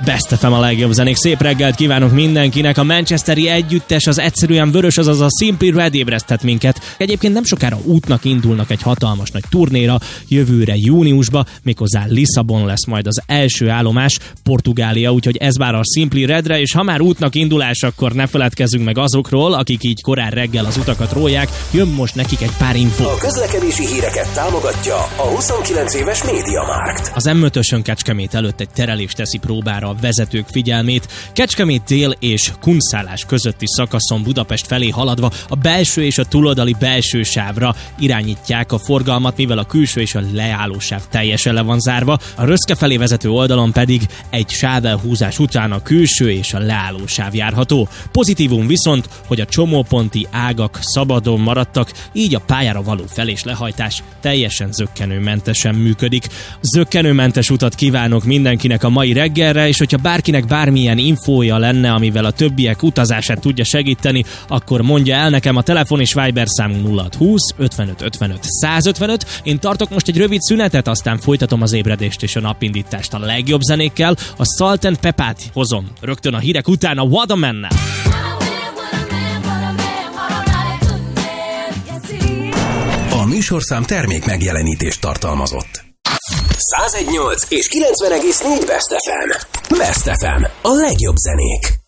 Best FM a legjobb zenék. Szép reggelt kívánok mindenkinek. A manchesteri együttes, az egyszerűen vörös, azaz a Simply Red ébresztett minket. Egyébként nem sokára útnak indulnak egy hatalmas nagy turnéra jövőre júniusba, méghozzá Lisszabon lesz majd az első állomás, Portugália, úgyhogy ez vár a Simply Redre, és ha már útnak indulás, akkor ne feledkezzünk meg azokról, akik így korán reggel az utakat rólják. Jön most nekik egy pár info. A közlekedési híreket támogatja a 29 éves MediaMarkt. Az M5-ösön Kecskemét előtt egy terelés teszi próbára a vezetők figyelmét. Kecskemét dél és Kunszálás közötti szakaszon Budapest felé haladva a belső és a túloldali belső sávra irányítják a forgalmat, mivel a külső és a leállósáv teljesen le van zárva. A Röszke felé vezető oldalon pedig egy sávelhúzás után a külső és a leállósáv járható. Pozitívum viszont, hogy a csomóponti ágak szabadon maradtak, így a pályára való fel- és lehajtás teljesen zökkenőmentesen működik. Zökkenőmentes utat kívánok mindenkinek a mai reggelre, és hogyha bárkinek bármilyen infója lenne, amivel a többiek utazását tudja segíteni, akkor mondja el nekem. A telefon és Viber számunk 0620 55 55 155. Én tartok most egy rövid szünetet, aztán folytatom az ébredést és a napindítást a legjobb zenékkel. A Salt & Pepát hozom rögtön a hírek után a What a Man-nel. A műsorszám termék megjelenítést tartalmazott. 101.8 és 90,4 Best FM. Best FM. A legjobb zenék.